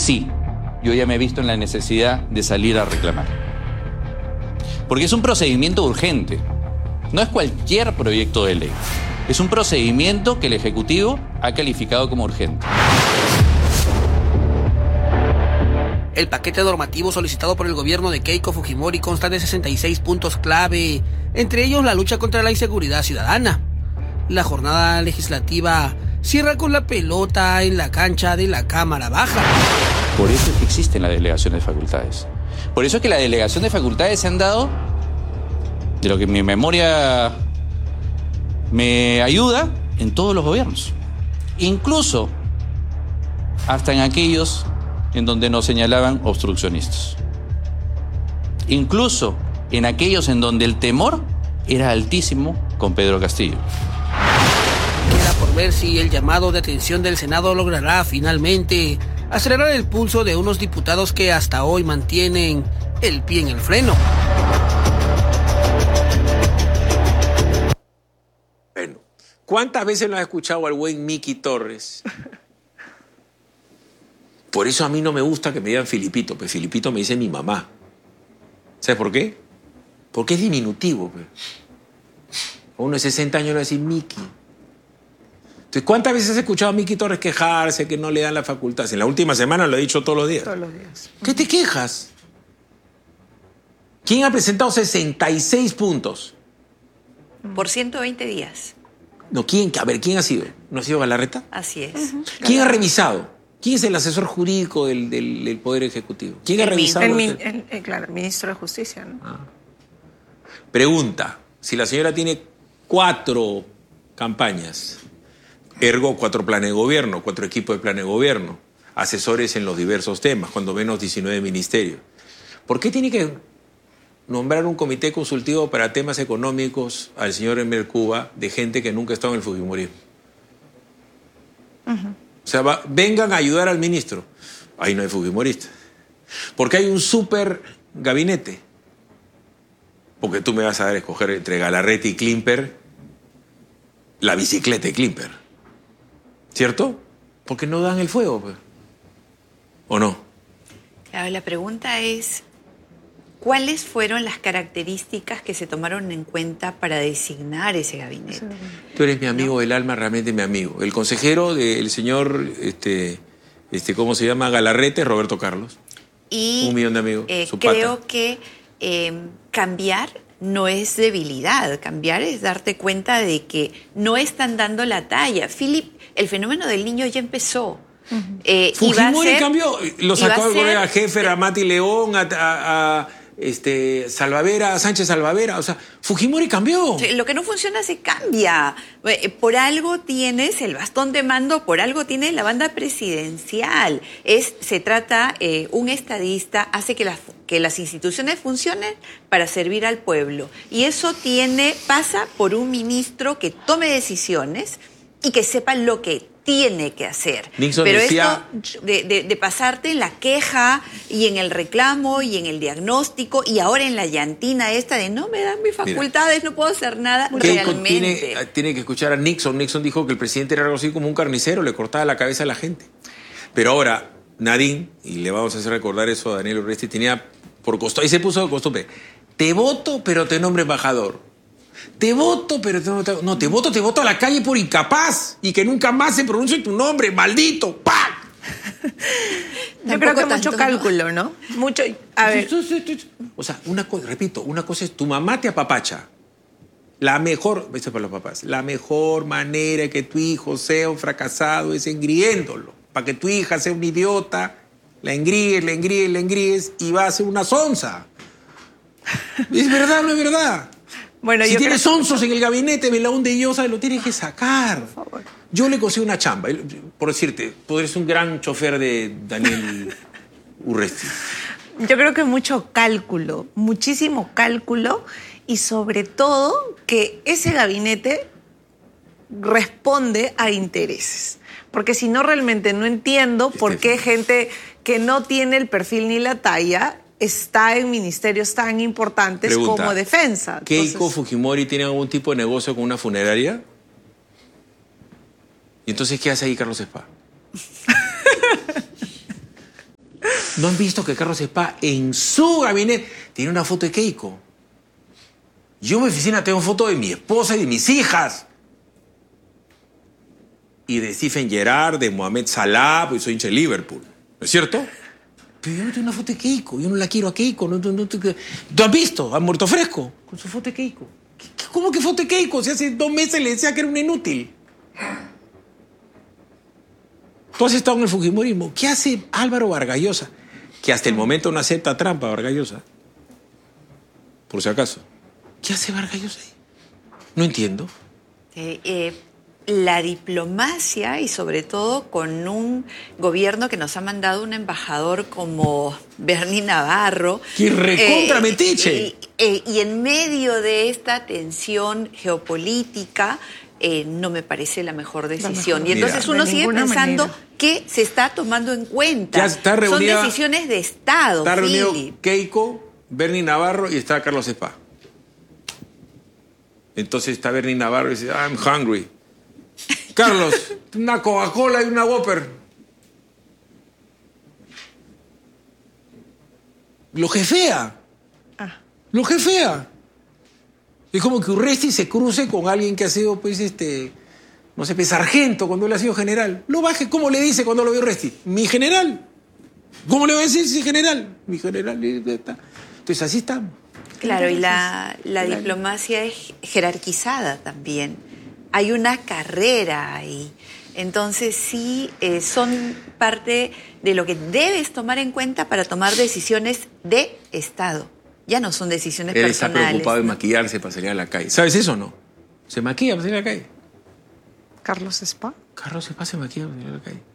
sí, yo ya me he visto en la necesidad de salir a reclamar. Porque es un procedimiento urgente. No es cualquier proyecto de ley. Es un procedimiento que el Ejecutivo ha calificado como urgente. El paquete normativo solicitado por el gobierno de Keiko Fujimori consta de 66 puntos clave, entre ellos la lucha contra la inseguridad ciudadana. La jornada legislativa cierra con la pelota en la cancha de la Cámara Baja. Por eso es que existen las delegaciones de facultades. Por eso es que la delegación de facultades se han dado, de lo que mi memoria me ayuda, en todos los gobiernos. Incluso hasta en aquellos en donde nos señalaban obstruccionistas. Incluso en aquellos en donde el temor era altísimo con Pedro Castillo. Queda por ver si el llamado de atención del Senado logrará finalmente acelerar el pulso de unos diputados que hasta hoy mantienen el pie en el freno. Bueno, ¿cuántas veces lo has escuchado al buen Miki Torres? Por eso a mí no me gusta que me digan Filipito, pues Filipito me dice mi mamá. ¿Sabes por qué? Porque es diminutivo, pues. A uno de 60 años le va a decir Miki. Entonces, ¿cuántas veces has escuchado a Miki Torres quejarse que no le dan la facultad? En la última semana lo he dicho todos los días. Todos los días. ¿Qué te quejas? ¿Quién ha presentado 66 puntos? Por 120 días. No, ¿quién? A ver, ¿quién ha sido? ¿No ha sido Galarreta? Así es. ¿Quién ha revisado? ¿Quién es el asesor jurídico del Poder Ejecutivo? ¿Quién ha revisado? Claro, el ministro de Justicia, ¿no? Pregunta, si la señora tiene 4 campañas, ergo 4 planes de gobierno, 4 equipos de planes de gobierno, asesores en los diversos temas, cuando menos 19 ministerios, ¿por qué tiene que nombrar un comité consultivo para temas económicos al señor Emer Cuba de gente que nunca ha estado en el fujimorismo? O sea, vengan a ayudar al ministro. Ahí no hay fujimoristas. Porque hay un súper gabinete. Porque tú me vas a dar a escoger entre Galarreta y Klimper la bicicleta de Klimper. ¿Cierto? Porque no dan el fuego, pues. ¿O no? Claro, la pregunta es, ¿cuáles fueron las características que se tomaron en cuenta para designar ese gabinete? Tú eres mi amigo del alma, realmente mi amigo. El consejero del señor, ¿cómo se llama? Galarreta, Roberto Carlos. Y 1 millón de amigos. creo que cambiar no es debilidad. Cambiar es darte cuenta de que no están dando la talla. Philip, el fenómeno del niño ya empezó. Fujimori cambió. Lo sacó a Jeffer, a Mati León, a Salvavera, a Sánchez Salvavera. O sea, Fujimori cambió. Lo que no funciona se cambia. Por algo tienes el bastón de mando, por algo tienes la banda presidencial. Se trata, un estadista hace que las instituciones funcionen para servir al pueblo. Y eso pasa por un ministro que tome decisiones y que sepa lo que tiene que hacer. Nixon Pero decía, esto de pasarte en la queja y en el reclamo y en el diagnóstico y ahora en la llantina esta de no me dan mis facultades, no puedo hacer nada, realmente. Tiene que escuchar a Nixon. Nixon dijo que el presidente era algo así como un carnicero, le cortaba la cabeza a la gente. Pero ahora, Nadine, y le vamos a hacer recordar eso a Daniel Urresti, tenía por costumbre, y se puso de costumbre, te voto pero te nombro embajador. Te voto, pero te voto a la calle por incapaz y que nunca más se pronuncie tu nombre, maldito. ¡Pam! Yo creo que mucho cálculo, ¿no? Mucho. A ver. O sea, repito, una cosa es tu mamá te apapacha. La mejor, esto es para los papás, la mejor manera que tu hijo sea un fracasado es engriéndolo. Para que tu hija sea un idiota, la engríes y va a ser una sonza. ¿Es verdad o no es verdad? Bueno, si tienes onzos en el gabinete, Belaún de Llosa, lo tienes que sacar. Por favor. Yo le consigo una chamba. Por decirte, podrías ser un gran chofer de Daniel Urresti. Yo creo que mucho cálculo, muchísimo cálculo y sobre todo que ese gabinete responde a intereses. Porque si no, realmente no entiendo por qué gente que no tiene el perfil ni la talla está en ministerios tan importantes como defensa. ¿Keiko Fujimori tiene algún tipo de negocio con una funeraria? ¿Y entonces qué hace ahí Carlos Spa? ¿No han visto que Carlos Spa en su gabinete tiene una foto de Keiko? Yo en mi oficina tengo foto de mi esposa y de mis hijas. Y de Stephen Gerrard, de Mohamed Salah, porque soy hincha de Liverpool. ¿No es cierto? Pero yo no tengo una foto de Keiko. Yo no la quiero a Keiko. ¿Tú has visto a Muerto Fresco con su foto de Keiko? ¿Cómo que foto de Keiko? Si hace 2 meses le decía que era un inútil. Tú has estado en el fujimorismo. ¿Qué hace Álvaro Vargas Llosa? Que hasta el momento no acepta trampa Vargas Llosa. Por si acaso. ¿Qué hace Vargas Llosa ahí? No entiendo. La diplomacia y sobre todo con un gobierno que nos ha mandado un embajador como Bernie Navarro. ¡Qué recontra metiche! Y en medio de esta tensión geopolítica, no me parece la mejor decisión. Y entonces uno sigue pensando que se está tomando en cuenta. Ya está reunida, son decisiones de Estado. Está reunido Keiko, Bernie Navarro y está Carlos Spa. Entonces está Bernie Navarro y dice, I'm hungry. Carlos, una Coca-Cola y una Whopper. Lo jefea. Lo jefea. Es como que Urresti se cruce con alguien que ha sido, pues, no sé, pues, sargento cuando él ha sido general. Lo baje, ¿cómo le dice cuando lo ve Urresti? Mi general. ¿Cómo le va a decir si general? Mi general. Entonces así estamos. Claro, y la diplomacia es jerarquizada también. Hay una carrera ahí. Entonces sí, son parte de lo que debes tomar en cuenta para tomar decisiones de Estado. Ya no son decisiones Él personales. está preocupado de ¿no? maquillarse para salir a la calle. ¿Sabes eso o no? Se maquilla para salir a la calle. ¿Carlos Spa? Carlos Spa se maquilla para salir a la calle.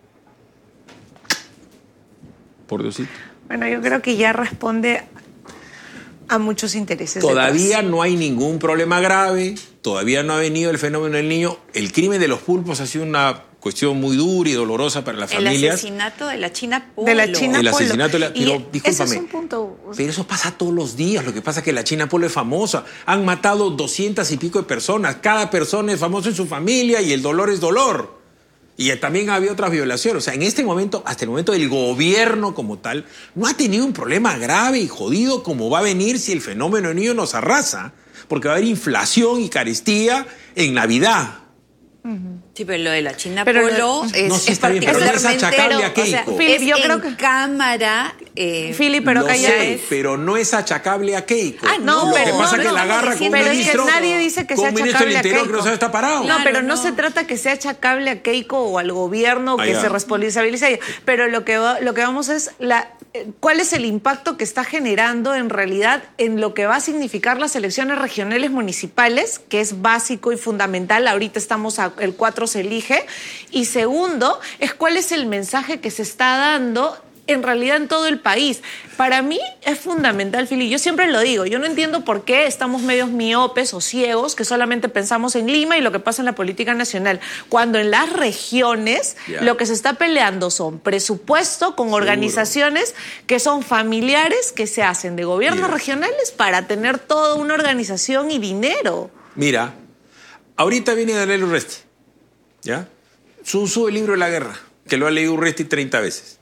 Por Diosito. Bueno, yo creo que ya responde a muchos intereses. Todavía detrás. no hay ningún problema grave, todavía no ha venido el fenómeno del niño. El crimen de los pulpos ha sido una cuestión muy dura y dolorosa para las familias. El asesinato de la China Polo. De la China El Polo. asesinato de la... Pero, Y discúlpame. ese es un punto. Pero eso pasa todos los días. Lo que pasa es que la China Polo es famosa. Han matado 200 y pico de personas. Cada persona es famosa en su familia y el dolor es dolor. Y también había otras violaciones. O sea, en este momento, hasta el momento, el gobierno como tal no ha tenido un problema grave y jodido como va a venir si el fenómeno del niño nos arrasa. Porque va a haber inflación y carestía en Navidad. Sí, pero lo de la China Pero Polo es, no, sí está bien, pero no es achacable a Keiko. Philip, es yo creo en que- cámara. Philip, pero Lo calla. sé, pero no es achacable a Keiko. Ah, no, Lo pero- que pasa no, es que la no, agarra con un pero es que ministro. nadie dice que con sea un ministro del achacable a Interior que no Keiko. sabe estar parado. No, Claro, pero no no. se trata que sea achacable a Keiko o al gobierno que ya. se responsabilice a ella. Pero lo que vamos es cuál es el impacto que está generando en realidad en lo que va a significar las elecciones regionales municipales, que es básico y fundamental. Ahorita el 4 se elige. Y segundo, es cuál es el mensaje que se está dando en realidad en todo el país. Para mí es fundamental, Fili. Yo siempre lo digo, yo no entiendo por qué estamos medios miopes o ciegos, que solamente pensamos en Lima y lo que pasa en la política nacional, cuando en las regiones lo que se está peleando son presupuesto con organizaciones que son familiares, que se hacen de gobiernos regionales para tener toda una organización y dinero. Mira, ahorita viene Daniel Urresti, ¿ya? Sun Tzu, el libro de la guerra, que lo ha leído Urresti 30 veces.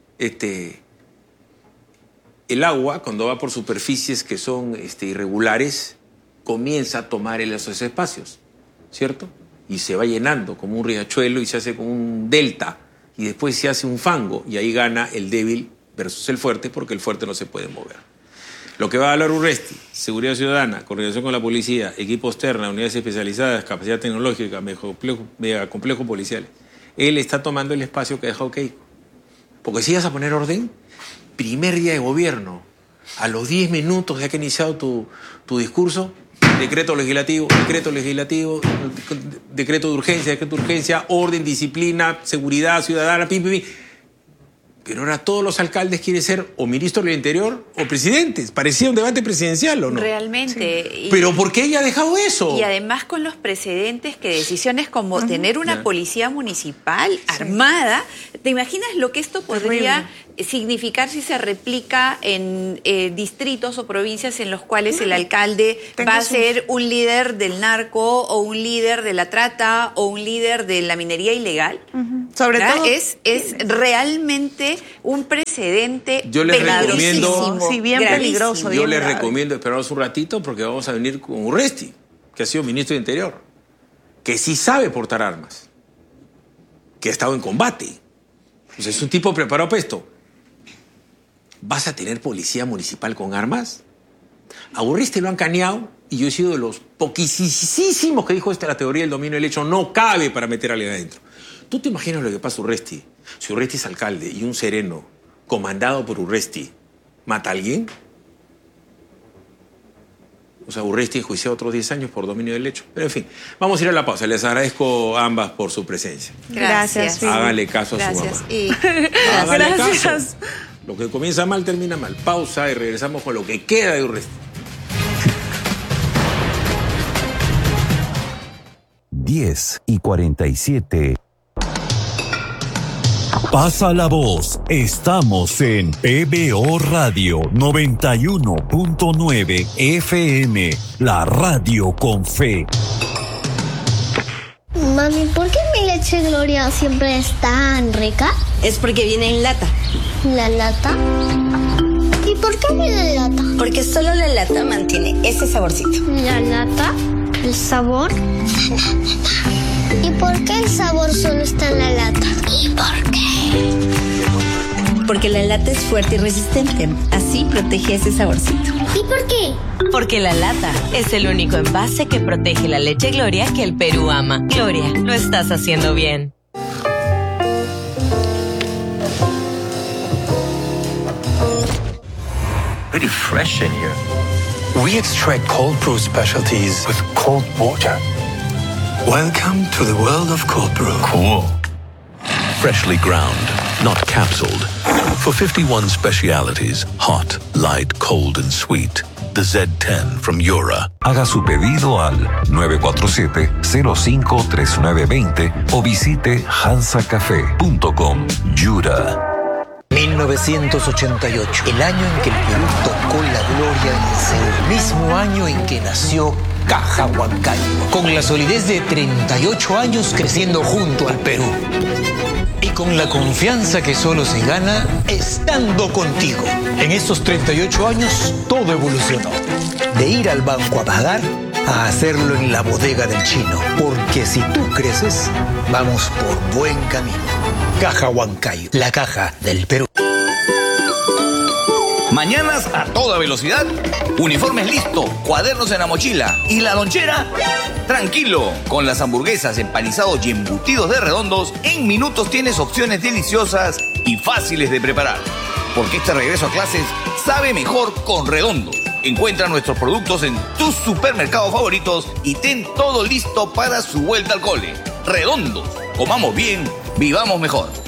El agua, cuando va por superficies que son irregulares, comienza a tomar esos espacios, ¿cierto? Y se va llenando como un riachuelo y se hace como un delta, y después se hace un fango, y ahí gana el débil versus el fuerte, porque el fuerte no se puede mover. Lo que va a hablar Urresti, seguridad ciudadana, coordinación con la policía, equipo externa, unidades especializadas, capacidad tecnológica, megacomplejo policial. Él está tomando el espacio que ha dejado Keiko. Porque si vas a poner orden, primer día de gobierno, a los 10 minutos de que ha iniciado tu discurso, decreto legislativo, decreto de urgencia, orden, disciplina, seguridad ciudadana, pim, pim, pim. Pero ahora todos los alcaldes quieren ser o ministros del Interior o presidentes. Parecía un debate presidencial, ¿o no? Realmente. Sí. ¿Pero por qué ella ha dejado eso? Y además con los precedentes que decisiones como tener una policía municipal armada, ¿te imaginas lo que esto podría significar si se replica en distritos o provincias en los cuales el alcalde va a ser un líder del narco o un líder de la trata o un líder de la minería ilegal. Sobre todo es realmente un precedente Yo les peligrosísimo, recomiendo- Sí, bien gravísimo. peligroso. Yo bien les grave. recomiendo esperarnos un ratito porque vamos a venir con Urresti, que ha sido ministro de Interior, que sí sabe portar armas, que ha estado en combate. Pues es un tipo preparado para esto. ¿Vas a tener policía municipal con armas? A Urresti lo han caneado y yo he sido de los poquísimos que dijo la teoría del dominio del hecho no cabe para meter a alguien adentro. ¿Tú te imaginas lo que pasa a Urresti? Si Urresti es alcalde y un sereno comandado por Urresti mata a alguien. O sea, Urresti enjuiciado otros 10 años por dominio del hecho. Pero en fin, vamos a ir a la pausa. Les agradezco a ambas por su presencia. Gracias, Philip. Hágale caso a su Gracias. mamá. Y Hágale Gracias. caso. Lo que comienza mal termina mal. Pausa y regresamos con lo que queda de Urresti. 10:47. Pasa la voz. Estamos en PBO Radio 91.9 FM, la radio con fe. Mami, ¿por qué mi leche Gloria siempre es tan rica? Es porque viene en lata. ¿La lata? ¿Y por qué viene en lata? Porque solo la lata mantiene ese saborcito. ¿La lata? ¿El sabor? ¿Y por qué el sabor solo está en la lata? ¿Y por qué? Porque la lata es fuerte y resistente. Así protege ese saborcito. ¿Y por qué? Porque la lata es el único envase que protege la leche Gloria que el Perú ama. Gloria, lo estás haciendo bien. Pretty fresh in here. We extract cold brew specialties with cold water. Welcome to the world of cold brew. Cool. Freshly ground, not capsuled. For 51 specialities, hot, light, cold and sweet. The Z10 from Yura. Haga su pedido al 947-053920 o visite hansacafé.com. Yura. 1988, el año en que el Perú tocó la gloria en el Seúl. Mismo año en que nació Caja Huancayo. Con la solidez de 38 años creciendo junto al Perú. Y con la confianza que solo se gana estando contigo. En estos 38 años todo evolucionó. De ir al banco a pagar a hacerlo en la bodega del chino. Porque si tú creces, vamos por buen camino. Caja Huancayo, la caja del Perú. Mañanas a toda velocidad, uniformes listos, cuadernos en la mochila y la lonchera. Tranquilo, con las hamburguesas, empanizados y embutidos de Redondos, en minutos tienes opciones deliciosas y fáciles de preparar. Porque este regreso a clases sabe mejor con Redondos. Encuentra nuestros productos en tus supermercados favoritos y ten todo listo para su vuelta al cole. Redondos, comamos bien, vivamos mejor.